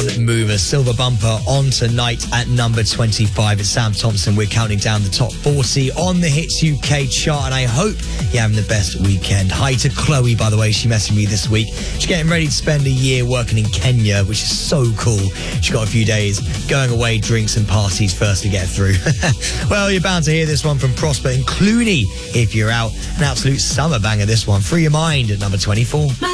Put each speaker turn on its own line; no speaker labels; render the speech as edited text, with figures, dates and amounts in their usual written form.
mover. Silver Bumper on tonight at number 25. It's Sam Thompson. We're counting down the top 40 on the Hits UK chart, and I hope you're having the best weekend. Hi to Chloe, by the way. She messaged me this week. She's getting ready to spend a year working in Kenya, which is so cool. She's got a few days going away, drinks and parties first to get through. Well, you're bound to hear this one from Prosper and Clooney if you're out. An absolute summer banger, this one. Free Your Mind at number 24.